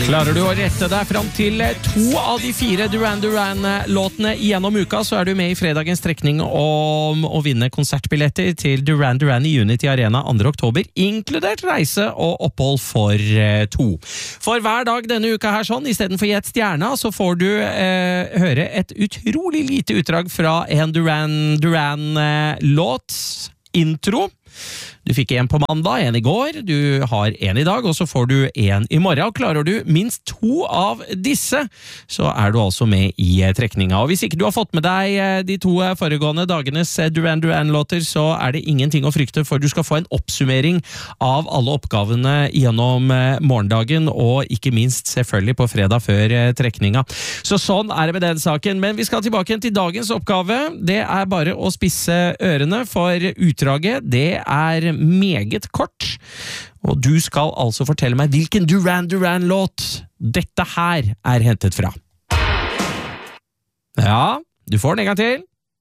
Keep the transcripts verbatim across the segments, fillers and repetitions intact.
Klarer du å rette deg fram til to av de fire Duran Duran-låtene gjennom uka, så er du med i fredagens trekning om å vinne konsertbilletter til Duran Duran i Unity Arena andre oktober, inkludert reise og opphold for to. For hver dag denne uka her sånn, i stedet for Gjett stjerna, så får du eh, høre et utrolig lite utdrag fra en Duran Duran-låt, intro. Du fikk en på mandag, en i går, du har en i dag, og så får du en i morgen. Og klarer du minst to av disse, så er du altså med i trekninga. Og hvis ikke du har fått med deg de to foregående dagenes Duran Duran-låter, så er det ingenting å frykte, for du skal få en oppsummering av alle oppgavene gjennom morgendagen, og ikke minst selvfølgelig på fredag før trekninga. Så sånn er det med den saken. Men vi skal tilbake til dagens oppgave. Det er bare å spisse ørene, for utdraget, det er meget kort, og du skal altså fortelle meg hvilken Duran Duran-låt dette her er hentet fra. Ja, du får den en gang til.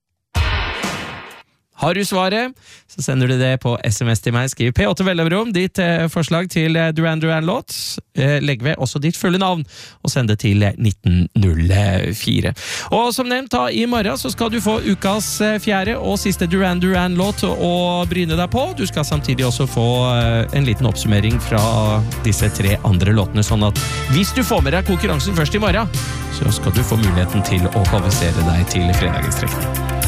Har du svaret, så sender du det på sms til meg. Skriv P åtte Vellerbrom, ditt eh, forslag til eh, Duran Duran-låt. Eh, legg ved også ditt fulle navn, og send det til nitten null fire. Og som nevnt, da, i morgen så skal du få ukas eh, fjerde og siste Duran Duran-låt å bryne deg på. Du skal samtidig også få eh, en liten oppsummering fra disse tre andre låtene, sånn at hvis du får med deg konkurransen først i morgen, så skal du få muligheten til å kvalifisere deg til fredagens trekning.